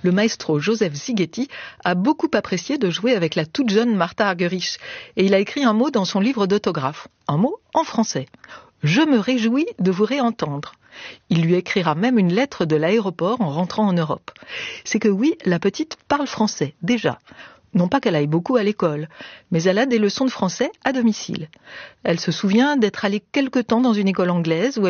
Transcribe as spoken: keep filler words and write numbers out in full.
le maestro Joseph Szigeti a beaucoup apprécié de jouer avec la toute jeune Martha Argerich et il a écrit un mot dans son livre d'autographe, un mot en français. « Je me réjouis de vous réentendre ». Il lui écrira même une lettre de l'aéroport en rentrant en Europe. C'est que oui, la petite parle français, déjà. Non pas qu'elle aille beaucoup à l'école, mais elle a des leçons de français à domicile. Elle se souvient d'être allée quelque temps dans une école anglaise où elle